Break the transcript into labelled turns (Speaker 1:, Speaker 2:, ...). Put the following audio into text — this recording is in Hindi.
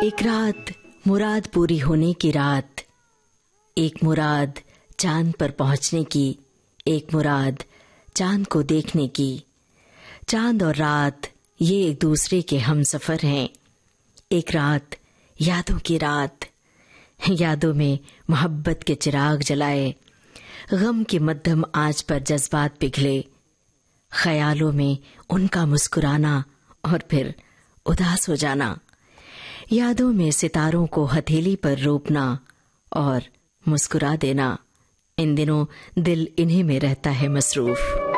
Speaker 1: एक रात मुराद पूरी होने की रात, एक मुराद चांद पर पहुंचने की, एक मुराद चांद को देखने की। चांद और रात ये एक दूसरे के हमसफर हैं। एक रात यादों की रात, यादों में मोहब्बत के चिराग जलाए, गम की मध्यम आंच पर जज्बात पिघले, ख्यालों में उनका मुस्कुराना और फिर उदास हो जाना, यादों में सितारों को हथेली पर रोपना और मुस्कुरा देना। इन दिनों दिल इन्हीं में रहता है मसरूफ।